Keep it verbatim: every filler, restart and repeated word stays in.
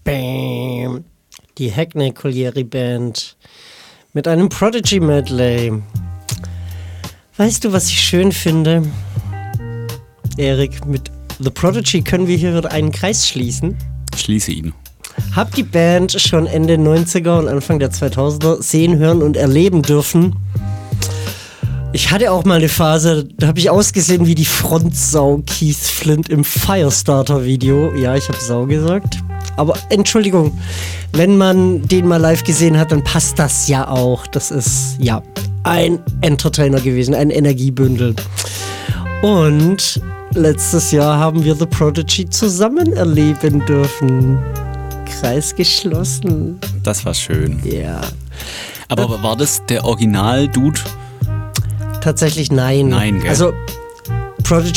Bam. Die Hackney Colliery Band mit einem Prodigy Medley. Weißt du, was ich schön finde? Erik, mit The Prodigy können wir hier einen Kreis schließen. Schließe ihn. Hab die Band schon Ende neunziger und Anfang der zweitausender sehen, hören und erleben dürfen. Ich hatte auch mal eine Phase, da habe ich ausgesehen wie die Frontsau Keith Flint im Firestarter-Video. Ja, ich habe Sau gesagt. Aber Entschuldigung, wenn man den mal live gesehen hat, dann passt das ja auch. Das ist, ja, ein Entertainer gewesen, ein Energiebündel. Und letztes Jahr haben wir The Prodigy zusammen erleben dürfen. Kreis geschlossen. Das war schön. Ja. Aber war das der Original-Dude? Tatsächlich nein. Nein, gell? Also Prodigy